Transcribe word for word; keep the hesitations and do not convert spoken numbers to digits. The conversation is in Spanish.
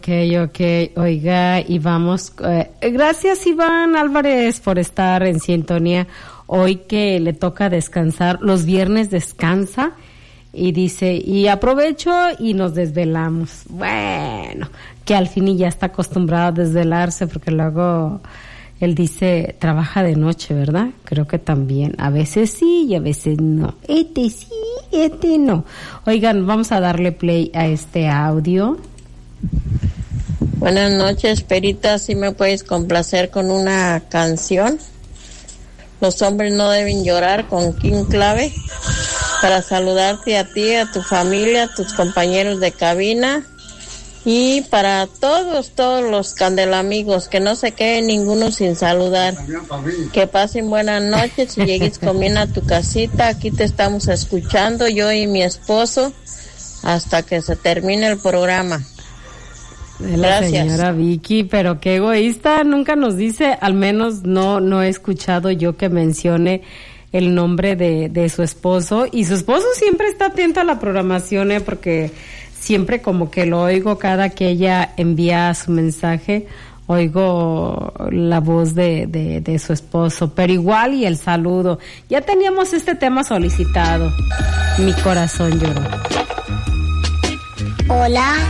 Ok, ok, oiga, y vamos, eh, gracias Iván Álvarez por estar en sintonía hoy que le toca descansar, los viernes descansa y dice, y aprovecho y nos desvelamos. Bueno, que al fin ya está acostumbrado a desvelarse porque luego él dice, trabaja de noche, ¿verdad? Creo que también, a veces sí y a veces no, este sí, este no. Oigan, vamos a darle play a este audio. Buenas noches, Perita, si me puedes complacer con una canción. Los hombres no deben llorar, con King Clave, para saludarte a ti, a tu familia, a tus compañeros de cabina y para todos, todos los candelamigos, que no se quede ninguno sin saludar. Que pasen buenas noches y llegues con bien a tu casita. Aquí te estamos escuchando, yo y mi esposo, hasta que se termine el programa. De la Gracias. Señora Vicky, pero qué egoísta, nunca nos dice, al menos no no he escuchado yo que mencione el nombre de, de su esposo, y su esposo siempre está atento a la programación, ¿eh? Porque siempre como que lo oigo cada que ella envía su mensaje, oigo la voz de, de, de su esposo, pero igual y el saludo. Ya teníamos este tema solicitado, mi corazón lloró. Hola.